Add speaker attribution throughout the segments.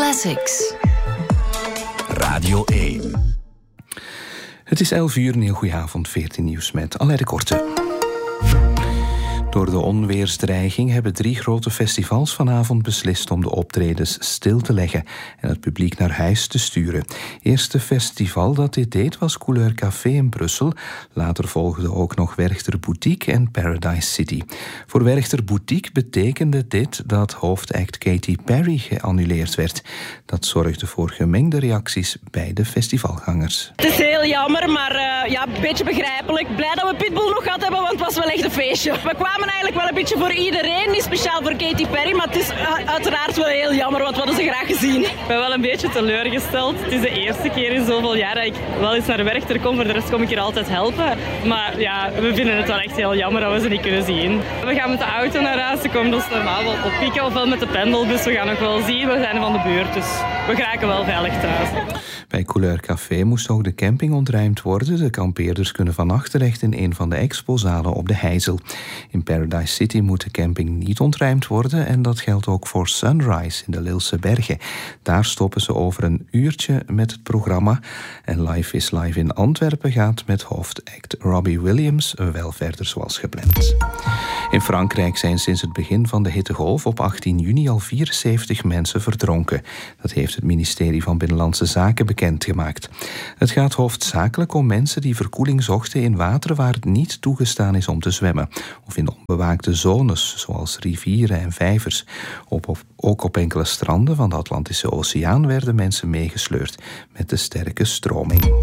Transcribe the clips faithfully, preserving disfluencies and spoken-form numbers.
Speaker 1: Classics.
Speaker 2: Radio één.
Speaker 3: Het is elf uur, een heel goeie avond, veertien nieuws met Alain Korte. Door de onweersdreiging hebben drie grote festivals vanavond beslist om de optredens stil te leggen en het publiek naar huis te sturen. Eerste festival dat dit deed was Couleur Café in Brussel. Later volgden ook nog Werchter Boutique en Paradise City. Voor Werchter Boutique betekende dit dat hoofdact Katy Perry geannuleerd werd. Dat zorgde voor gemengde reacties bij de festivalgangers.
Speaker 4: Het is heel jammer, maar uh, ja, een beetje begrijpelijk. Blij dat we Pitbull nog gehad hebben, want het was wel echt een feestje. We kwamen eigenlijk wel een beetje voor iedereen, niet speciaal voor Katy Perry, maar het is uh, uiteraard wel heel jammer, want we hadden ze graag gezien.
Speaker 5: Ik ben wel een beetje teleurgesteld. Het is de eerste keer in zoveel jaar dat ik wel eens naar Werchter kom. Voor de rest kom ik hier altijd helpen. Maar ja, we vinden het wel echt heel jammer dat we ze niet kunnen zien. We gaan met de auto naar huis, ze komen dus normaal wel op pieken of wel met de pendelbus. We gaan nog wel zien, we zijn van de buurt, dus we geraken wel veilig thuis.
Speaker 3: Bij Couleur Café moest ook de camping ontruimd worden. De kampeerders kunnen vannacht terecht in een van de expozalen op de Heizel. In Paradise City moet de camping niet ontruimd worden en dat geldt ook voor Sunrise in de Lilse Bergen. Daar stoppen ze over een uurtje met het programma. En Live is Live in Antwerpen gaat met hoofdact Robbie Williams wel verder zoals gepland. In Frankrijk zijn sinds het begin van de hittegolf op achttien juni al vierenzeventig mensen verdronken. Dat heeft het ministerie van Binnenlandse Zaken bekendgemaakt. Het gaat hoofdzakelijk om mensen die verkoeling zochten in water waar het niet toegestaan is om te zwemmen, of in onbewaakte zones, zoals rivieren en vijvers. Op, op, ook op enkele stranden van de Atlantische Oceaan werden mensen meegesleurd met de sterke stroming.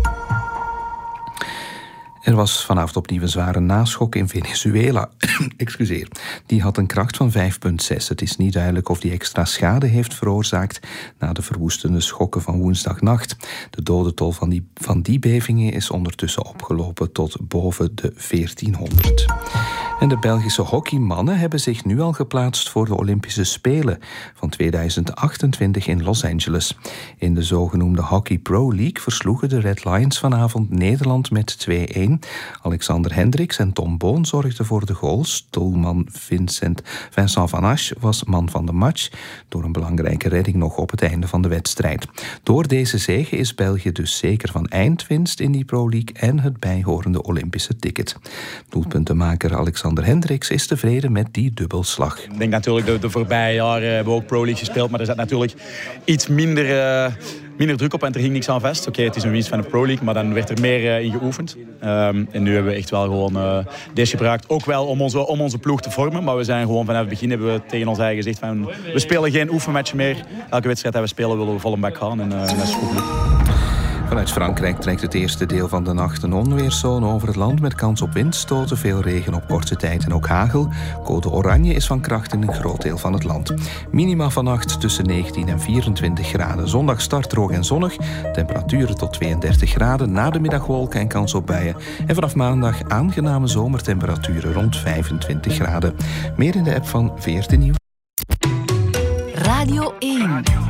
Speaker 3: Er was vanavond opnieuw een zware naschok in Venezuela. Excuseer. Die had een kracht van vijf komma zes. Het is niet duidelijk of die extra schade heeft veroorzaakt na de verwoestende schokken van woensdagnacht. De dodentol van die, van die bevingen is ondertussen opgelopen tot boven de veertienhonderd. En de Belgische hockeymannen hebben zich nu al geplaatst voor de Olympische Spelen van tweeduizend achtentwintig in Los Angeles. In de zogenoemde Hockey Pro League versloegen de Red Lions vanavond Nederland met twee-een. Alexander Hendricks en Tom Boon zorgden voor de goals. Doelman Vincent, Vincent Van Asch was man van de match door een belangrijke redding nog op het einde van de wedstrijd. Door deze zege is België dus zeker van eindwinst in die Pro League en het bijhorende Olympische ticket. Doelpuntenmaker Alexander Hendricks is tevreden met die dubbelslag.
Speaker 6: Ik denk natuurlijk de, de voorbije jaren hebben we ook Pro League gespeeld, maar er zat natuurlijk iets minder, uh, minder druk op en er ging niks aan vast. Oké, okay, het is een winst van de Pro League, maar dan werd er meer uh, in geoefend. Um, en nu hebben we echt wel gewoon uh, deze gebruikt. Ook wel om onze, om onze ploeg te vormen, maar we zijn gewoon vanaf het begin hebben we tegen ons eigen gezegd van we spelen geen oefenmatch meer. Elke wedstrijd dat we spelen willen we vol een bak gaan en uh, dat is goed.
Speaker 3: Vanuit Frankrijk trekt het eerste deel van de nacht een onweerszone over het land met kans op windstoten, veel regen op korte tijd en ook hagel. Code oranje is van kracht in een groot deel van het land. Minima vannacht tussen negentien en vierentwintig graden. Zondag start droog en zonnig. Temperaturen tot tweeëndertig graden. Na de middag wolken en kans op buien. En vanaf maandag aangename zomertemperaturen rond vijfentwintig graden. Meer in de app van veertien Nieuws.
Speaker 1: Radio één.